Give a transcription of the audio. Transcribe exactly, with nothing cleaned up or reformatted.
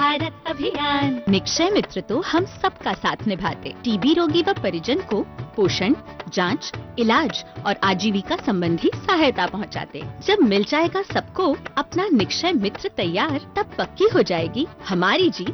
भारत अभियान। निक्षय मित्र तो हम सबका साथ निभाते। टीबी रोगी व परिजन को पोषण, जांच, इलाज और आजीविका संबंधी सहायता पहुंचाते। जब मिल जाएगा सबको अपना निक्षय मित्र तैयार, तब पक्की हो जाएगी हमारी जीत